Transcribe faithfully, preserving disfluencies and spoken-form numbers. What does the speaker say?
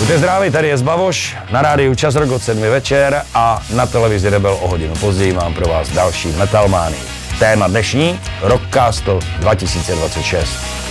Zde zdraví, tady je Zbavoš, na rádiu Čas Rock od sedmi večer a na televizi Rebel o hodinu později mám pro vás další Metalmány. Téma dnešní Rock Castle dva tisíce dvacet šest.